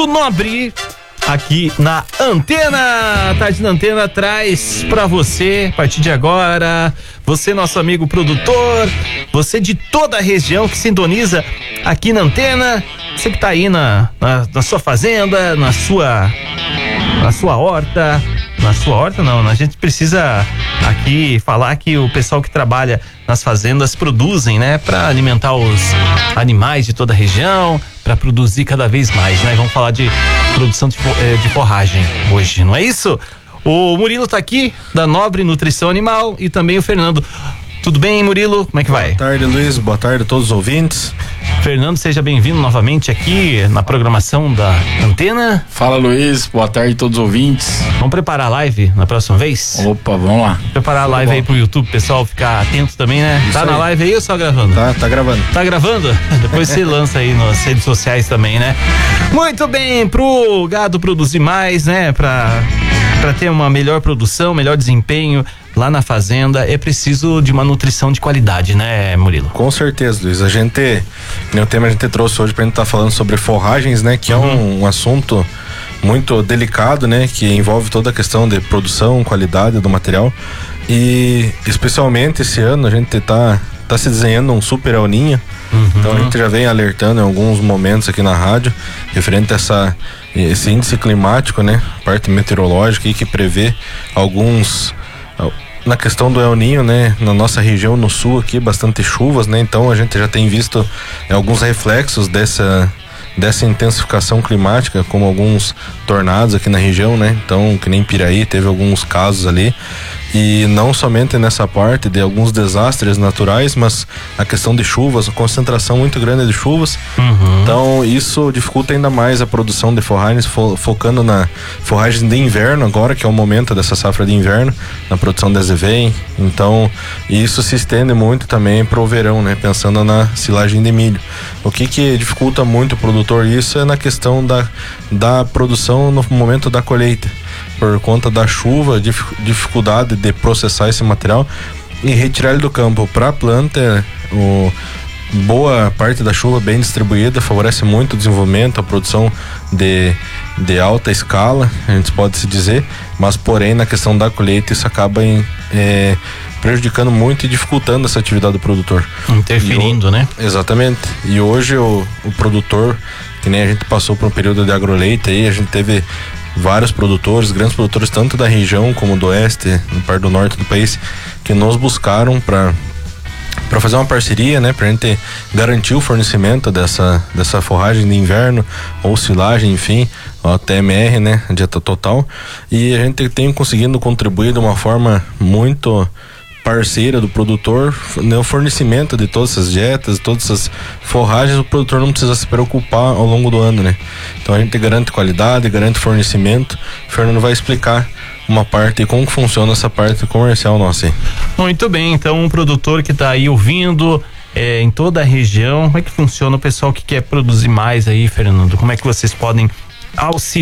produto nobre aqui na Antena. Tarde na Antena traz pra você, a partir de agora, você, nosso amigo produtor, você de toda a região que sintoniza aqui na Antena, você que tá aí na sua fazenda, na sua horta. Na sua horta não, a gente precisa aqui falar que o pessoal que trabalha nas fazendas produzem, né? Para alimentar os animais de toda a região, para produzir cada vez mais, né? Vamos falar de produção de forragem hoje, não é isso? O Murilo tá aqui, da Nobre Nutrição Animal, e também o Fernando. Tudo bem, Murilo? Como é que vai? Boa tarde, Luiz. Boa tarde a todos os ouvintes. Fernando, seja bem-vindo novamente aqui na programação da Antena. Fala, Luiz. Boa tarde a todos os ouvintes. Vamos preparar a live na próxima vez? Opa, vamos lá. Preparar a live aí pro YouTube, pessoal ficar atento também, né? Isso tá aí. Na live aí ou só gravando? Tá gravando. Tá gravando? Depois você lança aí nas redes sociais também, né? Muito bem, pro gado produzir mais, né? Pra ter uma melhor produção, melhor desempenho lá na fazenda, é preciso de uma nutrição de qualidade, né, Murilo? Com certeza, Luiz. O tema a gente trouxe hoje pra gente estar falando sobre forragens, né? Que é um assunto muito delicado, né? Que envolve toda a questão de produção, qualidade do material. E especialmente esse ano a gente tá se desenhando um super El Niño. Então a gente já vem alertando em alguns momentos aqui na rádio referente a esse índice climático, né? Parte meteorológica aí que prevê na questão do El Niño, né? Na nossa região no sul aqui, bastante chuvas, né? Então a gente já tem visto alguns reflexos dessa intensificação climática, como alguns tornados aqui na região, né? Então, que nem Piraí, teve alguns casos ali. E não somente nessa parte de alguns desastres naturais, mas a questão de chuvas, a concentração muito grande de chuvas. Então isso dificulta ainda mais a produção de forragens, focando na forragem de inverno agora, que é o momento dessa safra de inverno, na produção de azevém. Então isso se estende muito também para o verão, né? Pensando na silagem de milho. O que dificulta muito o produtor isso é na questão da produção no momento da colheita, por conta da chuva, dificuldade de processar esse material e retirar ele do campo para a planta. Boa parte da chuva bem distribuída favorece muito o desenvolvimento, a produção de alta escala, a gente pode se dizer, mas porém na questão da colheita isso acaba prejudicando muito e dificultando essa atividade do produtor. Interferindo, né? Exatamente. E hoje o produtor, que nem a gente passou por um período de agroleite aí, a gente teve vários produtores, grandes produtores, tanto da região como do oeste, no parte do norte do país, que nos buscaram para fazer uma parceria, né, pra gente garantir o fornecimento dessa forragem de inverno ou silagem, enfim, a TMR, né, a dieta total, e a gente tem conseguido contribuir de uma forma muito parceira do produtor no fornecimento de todas essas dietas, todas essas forragens. O produtor não precisa se preocupar ao longo do ano, né? Então a gente garante qualidade, garante fornecimento. O Fernando vai explicar uma parte, como funciona essa parte comercial nossa aí. Muito bem, então um produtor que tá aí ouvindo em toda a região, como é que funciona o pessoal que quer produzir mais aí, Fernando? Como é que vocês podem auxiliar